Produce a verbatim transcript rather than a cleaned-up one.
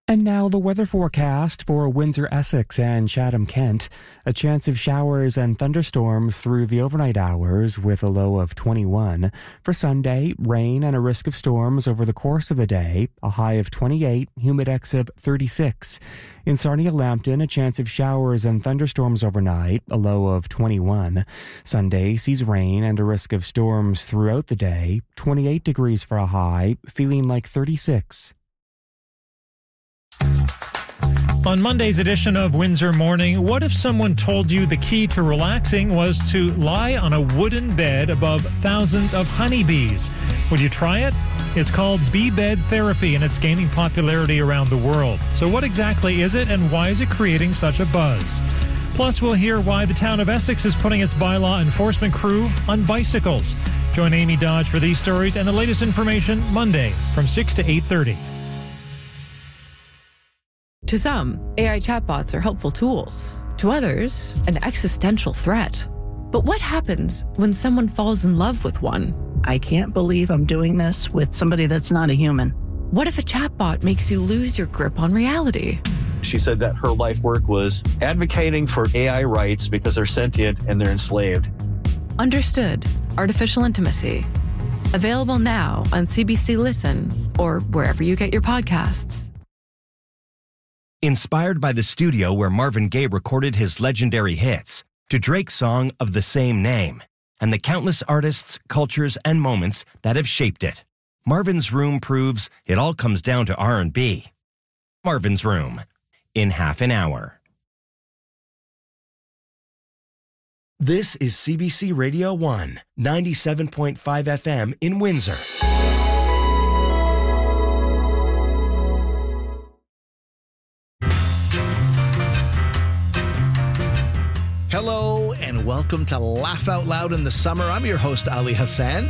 And now the weather forecast for Windsor, Essex and Chatham, Kent. A chance of showers and thunderstorms through the overnight hours with a low of twenty-one. For Sunday, rain and a risk of storms over the course of the day. A high of twenty-eight, humidex of thirty-six. In Sarnia-Lambton, a chance of showers and thunderstorms overnight, a low of twenty-one. Sunday sees rain and a risk of storms throughout the day. twenty-eight degrees for a high, feeling like thirty-six. On Monday's edition of Windsor Morning, what if someone told you the key to relaxing was to lie on a wooden bed above thousands of honeybees? Would you try it? It's called bee bed therapy, and it's gaining popularity around the world. So what exactly is it, and why is it creating such a buzz? Plus, we'll hear why the town of Essex is putting its bylaw enforcement crew on bicycles. Join Amy Dodge for these stories and the latest information Monday from six to eight thirty. To some, A I chatbots are helpful tools. To others, an existential threat. But what happens when someone falls in love with one? I can't believe I'm doing this with somebody that's not a human. What if a chatbot makes you lose your grip on reality? She said that her life work was advocating for A I rights because they're sentient and they're enslaved. Understood. Artificial Intimacy. Available now on C B C Listen or wherever you get your podcasts. Inspired by the studio where Marvin Gaye recorded his legendary hits, to Drake's song of the same name, and the countless artists, cultures, and moments that have shaped it, Marvin's Room proves it all comes down to R and B. Marvin's Room, in half an hour. This is C B C Radio one, ninety-seven point five F M in Windsor. Hello and welcome to Laugh Out Loud in the Summer. I'm your host, Ali Hassan.